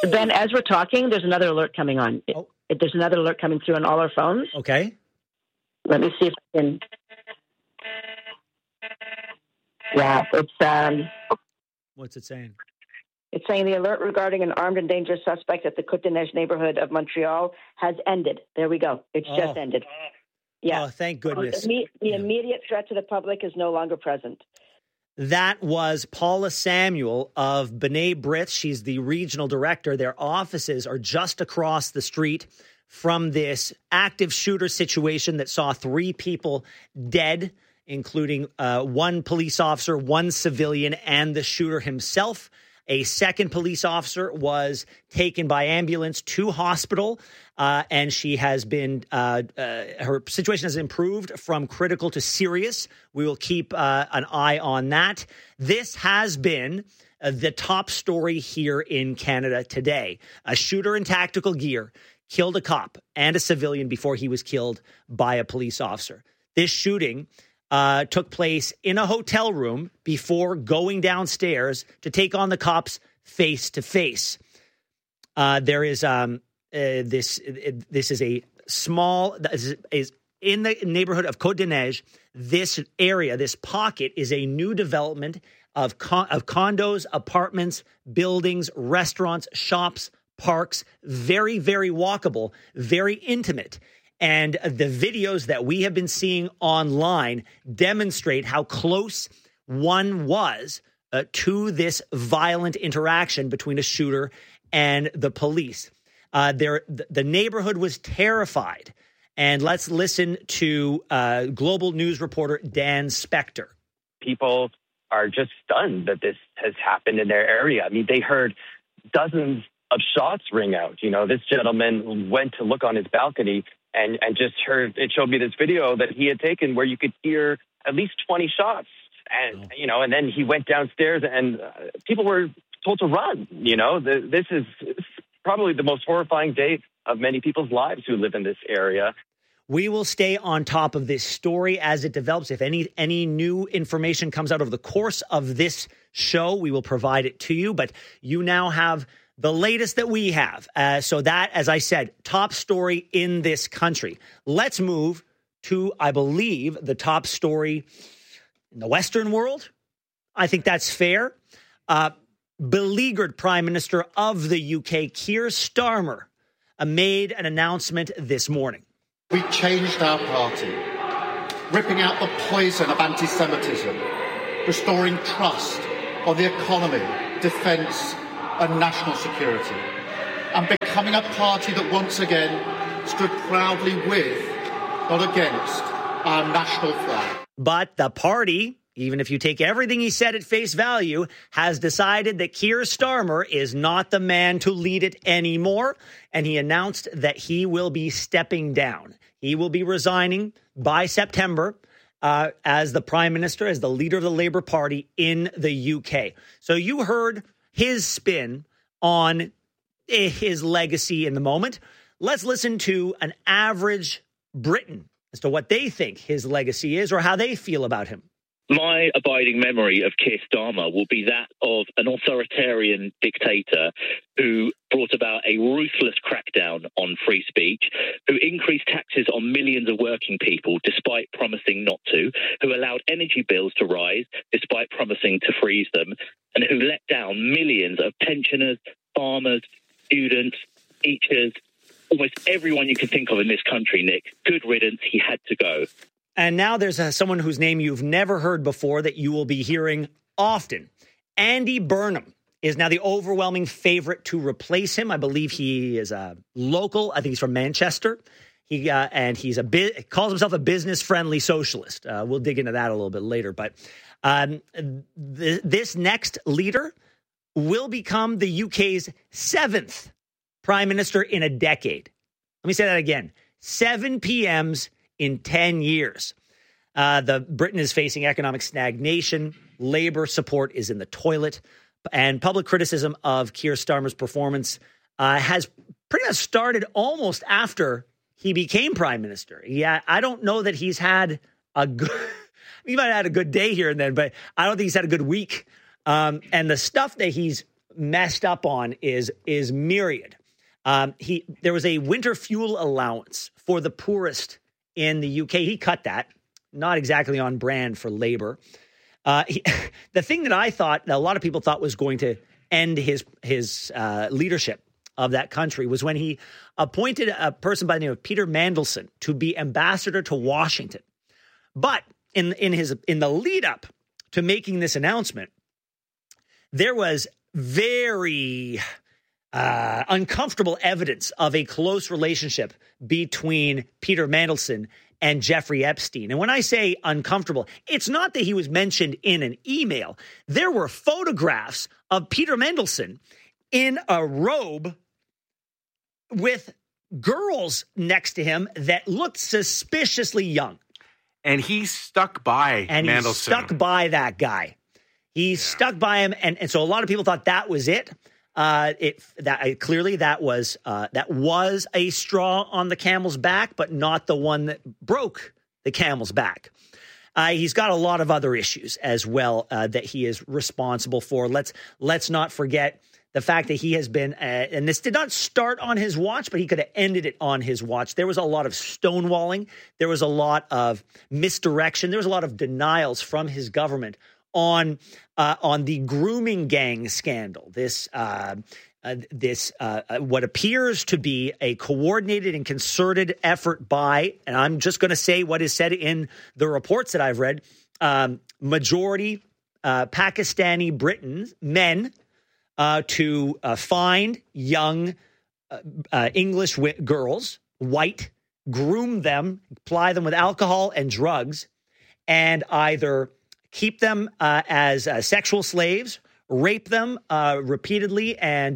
Ben, as we're talking, there's another alert coming on. Oh. There's another alert coming through on all our phones. Okay. Let me see if I can. Yeah, it's What's it saying? It's saying the alert regarding an armed and dangerous suspect at the Côte-des-Neiges neighborhood of Montreal has ended. There we go. It's just ended. Yeah. Oh, thank goodness. The immediate threat to the public is no longer present. That was Paula Samuel of B'nai B'rith. She's the regional director. Their offices are just across the street from this active shooter situation that saw 3 people dead, including one police officer, one civilian, and the shooter himself. A second police officer was taken by ambulance to hospital, and she has been, her situation has improved from critical to serious. We will keep an eye on that. This has been the top story here in Canada today. A shooter in tactical gear killed a cop and a civilian before he was killed by a police officer. This shooting took place in a hotel room before going downstairs to take on the cops face to face. There is this is a small is in the neighborhood of Côte-des-Neiges. This area, this pocket, is a new development of condos, apartments, buildings, restaurants, shops, parks. Very, very walkable, very intimate. And the videos that we have been seeing online demonstrate how close one was to this violent interaction between a shooter and the police. The neighborhood was terrified. And let's listen to Global News reporter Dan Spector. People are just stunned that this has happened in their area. I mean, they heard dozens of shots ring out. You know, this gentleman went to look on his balcony and just heard, it showed me this video that he had taken where you could hear at least 20 shots. And, you know, and then he went downstairs and people were told to run. You know, this is probably the most horrifying day of many people's lives who live in this area. We will stay on top of this story as it develops. If any new information comes out over the course of this show, we will provide it to you. But you now have the latest that we have. So that, as I said, top story in this country. Let's move to, I believe, the top story in the Western world. I think that's fair. Beleaguered Prime Minister of the UK, Keir Starmer, made an announcement this morning. We changed our party, ripping out the poison of anti-Semitism, restoring trust on the economy, defence and national security, and becoming a party that once again stood proudly with, not against, our national flag. But the party, even if you take everything he said at face value, has decided that Keir Starmer is not the man to lead it anymore. And he announced that he will be stepping down. He will be resigning by September as the Prime Minister, as the leader of the Labour Party in the UK. So you heard his spin on his legacy in the moment. Let's listen to an average Briton as to what they think his legacy is or how they feel about him. My abiding memory of Keir Starmer will be that of an authoritarian dictator who brought about a ruthless crackdown on free speech, who increased taxes on millions of working people despite promising not to, who allowed energy bills to rise despite promising to freeze them, and who let down millions of pensioners, farmers, students, teachers, almost everyone you can think of in this country, Nick. Good riddance, he had to go. And now there's someone whose name you've never heard before that you will be hearing often. Andy Burnham is now the overwhelming favorite to replace him. I believe he is a local. I think he's from Manchester. And he's calls himself a business-friendly socialist. We'll dig into that a little bit later. But this next leader will become the UK's 7th prime minister in a decade. Let me say that again. 7 PMs in 10 years. Britain is facing economic stagnation. Labour support is in the toilet. And public criticism of Keir Starmer's performance has pretty much started almost after he became prime minister. Yeah, I don't know that he's had a good... he might have had a good day here and then, but I don't think he's had a good week. And the stuff that he's messed up on is myriad. There was a winter fuel allowance for the poorest in the UK. He cut that, not exactly on brand for Labour. The thing that I thought that a lot of people thought was going to end his leadership of that country was when he appointed a person by the name of Peter Mandelson to be ambassador to Washington. But in the lead up to making this announcement, there was very uncomfortable evidence of a close relationship between Peter Mandelson and Jeffrey Epstein. And when I say uncomfortable, it's not that he was mentioned in an email. There were photographs of Peter Mandelson in a robe with girls next to him that looked suspiciously young. And he stuck by Mandelson. He stuck by that guy. He stuck by him. And so a lot of people thought that was it. Clearly that was a straw on the camel's back, but not the one that broke the camel's back. He's got a lot of other issues as well that he is responsible for. Let's not forget the fact that he has been, and this did not start on his watch, but he could have ended it on his watch. There was a lot of stonewalling. There was a lot of misdirection. There was a lot of denials from his government on the grooming gang scandal. This what appears to be a coordinated and concerted effort by, and I'm just going to say what is said in the reports that I've read, majority Pakistani men to find young English girls, white, groom them, ply them with alcohol and drugs, and either keep them as sexual slaves, rape them repeatedly, and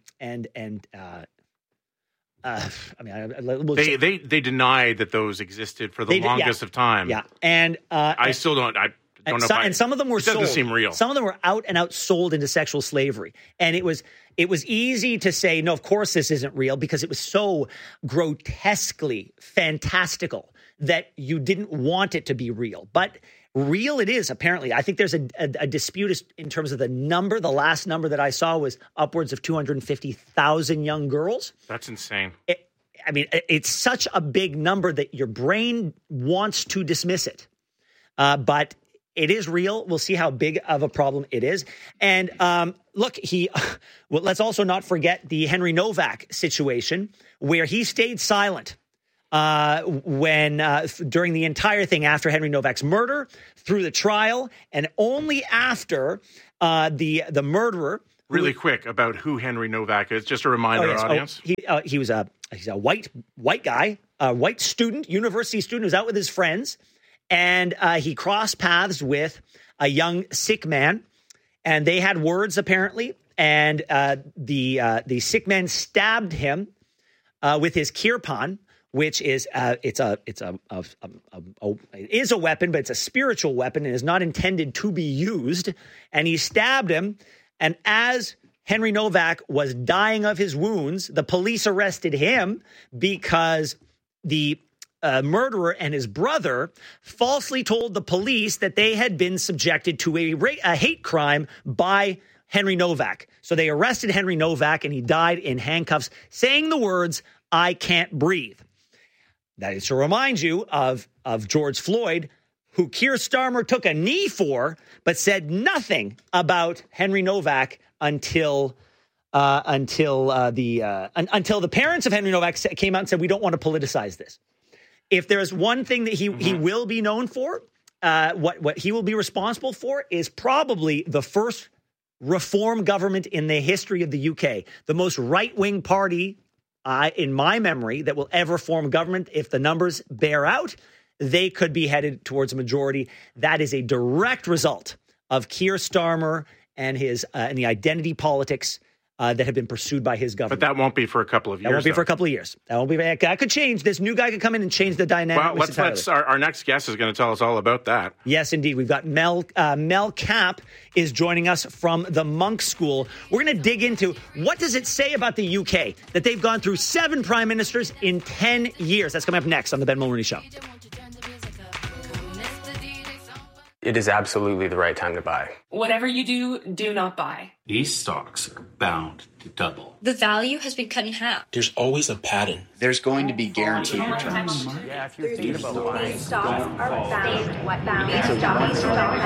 they denied that those existed for the longest of time. Yeah, and I still don't. I don't know. And some of them were sold. It doesn't seem real. Some of them were out and out sold into sexual slavery, and it was easy to say, no, of course this isn't real, because it was so grotesquely fantastical that you didn't want it to be real, but. Real it is, apparently. I think there's a dispute in terms of the number. The last number that I saw was upwards of 250,000 young girls. That's insane. It's such a big number that your brain wants to dismiss it. But it is real. We'll see how big of a problem it is. And look, let's also not forget the Henry Novak situation, where he stayed silent. When during the entire thing after Henry Novak's murder, through the trial, and only after the murderer. Really quick about who Henry Novak is, just to remind our audience. He's a white guy, a white student, university student who's out with his friends, and he crossed paths with a young Sikh man, and they had words apparently, and the Sikh man stabbed him with his kirpan, which is it is a weapon, but it's a spiritual weapon and is not intended to be used. And he stabbed him. And as Henry Novak was dying of his wounds, the police arrested him because the murderer and his brother falsely told the police that they had been subjected to a hate crime by Henry Novak. So they arrested Henry Novak, and he died in handcuffs, saying the words, "I can't breathe." That is to remind you of George Floyd, who Keir Starmer took a knee for, but said nothing about Henry Novak until the parents of Henry Novak came out and said, "We don't want to politicize this." If there's one thing that he will be known for, what he will be responsible for is probably the first reform government in the history of the UK, the most right-wing party in my memory that will ever form government. If the numbers bear out, they could be headed towards a majority. That is a direct result of Keir Starmer and his and the identity politics that have been pursued by his government. But that won't be for a couple of years. That won't be for a couple of years. That could change. This new guy could come in and change the dynamic. Well, our next guest is going to tell us all about that. Yes, indeed. We've got Mel Kapp is joining us from the Monk School. We're going to dig into what does it say about the UK that they've gone through 7 prime ministers in 10 years. That's coming up next on the Ben Mulroney Show. it is absolutely the right time to buy. Whatever you do, do not buy. These stocks are bound to double. The value has been cut in half. There's always a pattern. There's going to be guaranteed returns. Yeah, if you're thinking about buying. These stocks are bound. These stocks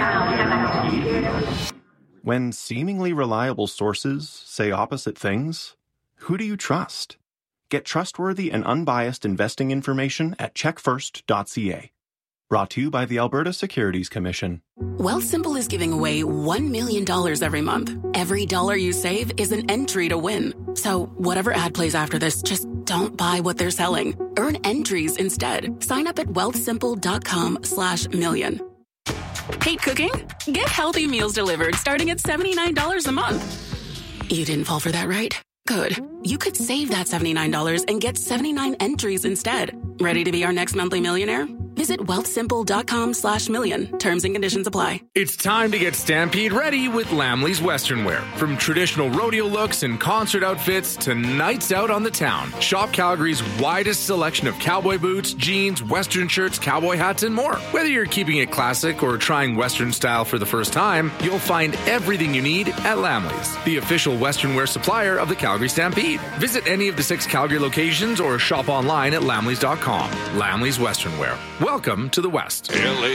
are bound. When seemingly reliable sources say opposite things, who do you trust? Get trustworthy and unbiased investing information at checkfirst.ca. Brought to you by the Alberta Securities Commission. Wealthsimple is giving away $1 million every month. Every dollar you save is an entry to win. So whatever ad plays after this, just don't buy what they're selling. Earn entries instead. Sign up at wealthsimple.com/million. Hate cooking? Get healthy meals delivered starting at $79 a month. You didn't fall for that, right? Good. You could save that $79 and get 79 entries instead. Ready to be our next monthly millionaire? Visit wealthsimple.com/million. Terms and conditions apply. It's time to get Stampede ready with Lamley's Western Wear. From traditional rodeo looks and concert outfits to nights out on the town, shop Calgary's widest selection of cowboy boots, jeans, Western shirts, cowboy hats, and more. Whether you're keeping it classic or trying Western style for the first time, you'll find everything you need at Lamley's, the official Western Wear supplier of the Calgary Stampede. Visit any of the 6 Calgary locations or shop online at lamleys.com. Lamley's Western Wear. Welcome to the West.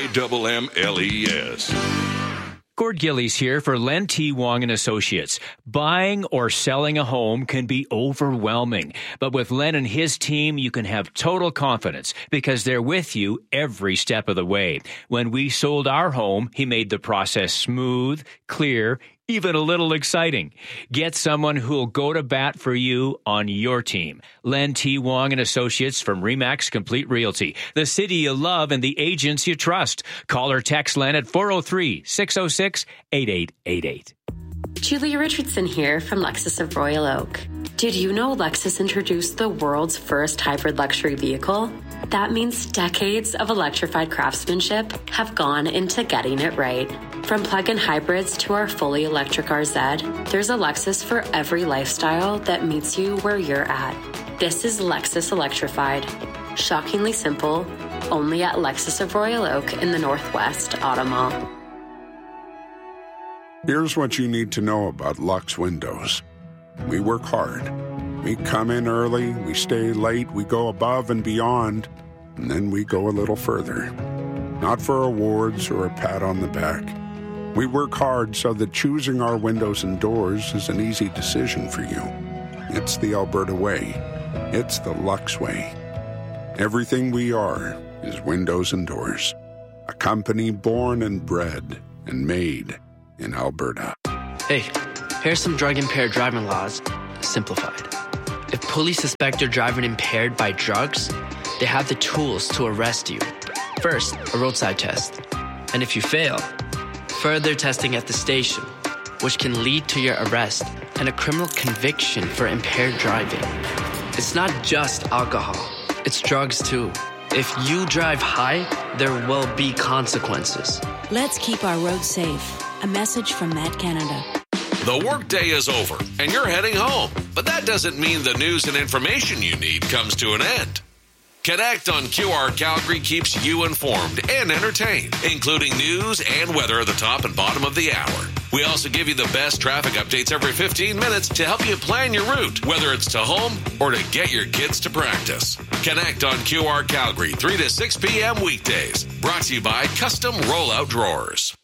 LAMMLES. Gord Gillies here for Len T. Wong & Associates. Buying or selling a home can be overwhelming, but with Len and his team, you can have total confidence because they're with you every step of the way. When we sold our home, he made the process smooth, clear, even a little exciting. Get someone who'll go to bat for you on your team. Len T. Wong & Associates from RE/MAX Complete Realty. The city you love and the agents you trust. Call or text Len at 403-606-8888. Julia Richardson here from Lexus of Royal Oak. Did you know Lexus introduced the world's first hybrid luxury vehicle? That means decades of electrified craftsmanship have gone into getting it right. From plug-in hybrids to our fully electric RZ, there's a Lexus for every lifestyle that meets you where you're at. This is Lexus Electrified. Shockingly simple, only at Lexus of Royal Oak in the Northwest Auto Mall. Here's what you need to know about Lux Windows. We work hard. We come in early, we stay late, we go above and beyond, and then we go a little further. Not for awards or a pat on the back. We work hard so that choosing our windows and doors is an easy decision for you. It's the Alberta way. It's the Lux way. Everything we are is windows and doors. A company born and bred and made in Alberta. Hey, here's some drug-impaired driving laws, simplified. If police suspect you're driving impaired by drugs, they have the tools to arrest you. First, a roadside test. And if you fail, further testing at the station, which can lead to your arrest and a criminal conviction for impaired driving. It's not just alcohol, it's drugs too. If you drive high, there will be consequences. Let's keep our roads safe. A message from Met Canada. The workday is over and you're heading home, but that doesn't mean the news and information you need comes to an end. Connect on QR Calgary keeps you informed and entertained, including news and weather at the top and bottom of the hour. We also give you the best traffic updates every 15 minutes to help you plan your route, whether it's to home or to get your kids to practice. Connect on QR Calgary 3 to 6 p.m. weekdays. Brought to you by Custom Rollout Drawers.